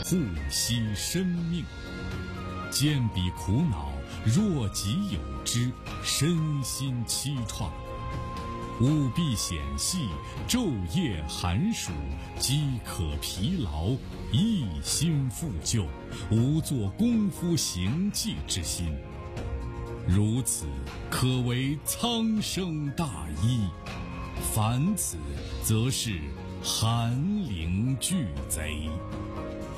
护惜生命。见彼苦恼，若己有之，身心凄怆。务必显细，昼夜寒暑，饥渴疲劳，一心复救，无做功夫行迹之心。如此，可为苍生大医；凡此，则是寒灵俱贼。